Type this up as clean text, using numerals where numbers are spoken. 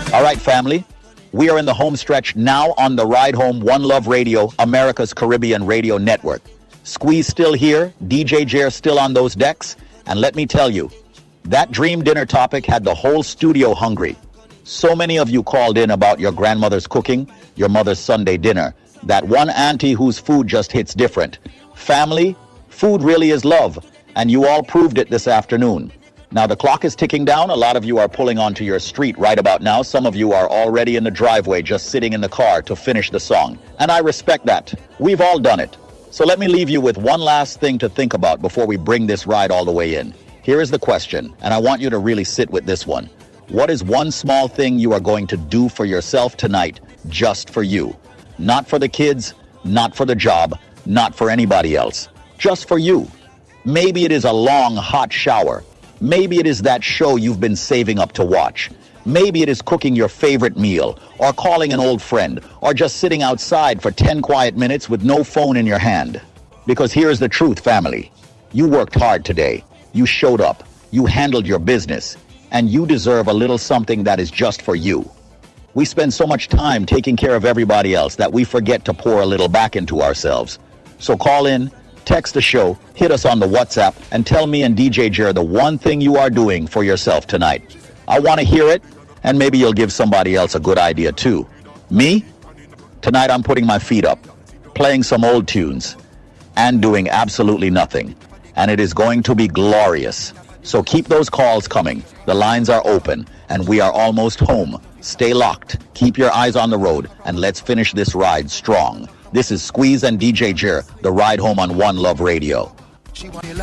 All right, family. We are in the home stretch now on the ride home. One Love Radio, America's Caribbean radio network. Squeeze still here. DJ Jer still on those decks. And let me tell you, that dream dinner topic had the whole studio hungry. So many of you called in about your grandmother's cooking, your mother's Sunday dinner. That one auntie whose food just hits different. Family, food really is love. And you all proved it this afternoon. Now the clock is ticking down. A lot of you are pulling onto your street right about now. Some of you are already in the driveway just sitting in the car to finish the song. And I respect that. We've all done it. So let me leave you with one last thing to think about before we bring this ride all the way in. Here is the question, and I want you to really sit with this one. What is one small thing you are going to do for yourself tonight, just for you? Not for the kids, not for the job, not for anybody else. Just for you. Maybe it is a long, hot shower. Maybe it is that show you've been saving up to watch. Maybe it is cooking your favorite meal, or calling an old friend, or just sitting outside for 10 quiet minutes with no phone in your hand. Because here's the truth, family. You worked hard today. You showed up. You handled your business. And you deserve a little something that is just for you. We spend so much time taking care of everybody else that we forget to pour a little back into ourselves. So call in, text the show, hit us on the WhatsApp, and tell me and DJ Jer the one thing you are doing for yourself tonight. I want to hear it, and maybe you'll give somebody else a good idea too. Me? Tonight I'm putting my feet up, playing some old tunes, and doing absolutely nothing. And it is going to be glorious. So keep those calls coming. The lines are open, and we are almost home. Stay locked, keep your eyes on the road, and let's finish this ride strong. This is Squeeze and DJ Jer, the ride home on One Love Radio.